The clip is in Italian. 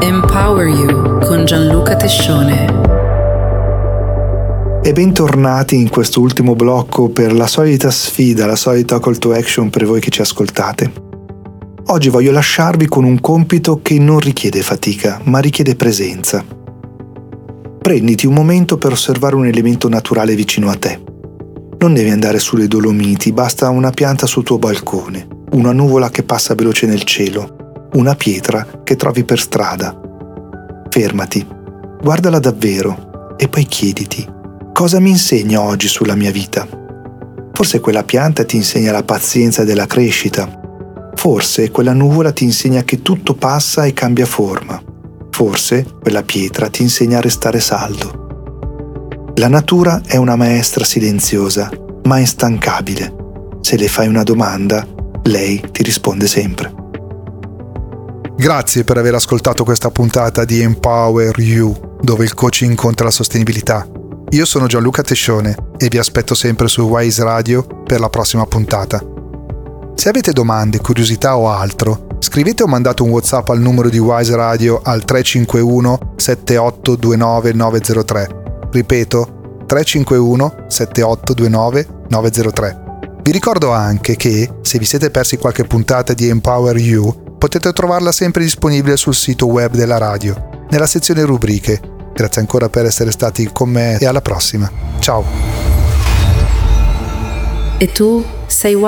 Empower You con Gianluca Tescione. E bentornati in questo ultimo blocco per la solita sfida, la solita call to action per voi che ci ascoltate. Oggi voglio lasciarvi con un compito che non richiede fatica, ma richiede presenza. Prenditi un momento per osservare un elemento naturale vicino a te. Non devi andare sulle Dolomiti, basta una pianta sul tuo balcone, una nuvola che passa veloce nel cielo, una pietra che trovi per strada. Fermati, guardala davvero e poi chiediti: cosa mi insegna oggi sulla mia vita? Forse quella pianta ti insegna la pazienza della crescita. Forse quella nuvola ti insegna che tutto passa e cambia forma. Forse quella pietra ti insegna a restare saldo. La natura è una maestra silenziosa, ma instancabile. Se le fai una domanda, lei ti risponde sempre. Grazie per aver ascoltato questa puntata di Empower You, dove il coaching incontra la sostenibilità. Io sono Gianluca Tescione e vi aspetto sempre su Wise Radio per la prossima puntata. Se avete domande, curiosità o altro, scrivete o mandate un WhatsApp al numero di Wise Radio al 351 7829 903. Ripeto, 351 7829 903. Vi ricordo anche che, se vi siete persi qualche puntata di Empower You, potete trovarla sempre disponibile sul sito web della radio, nella sezione rubriche. Grazie ancora per essere stati con me e alla prossima. Ciao! E tu sei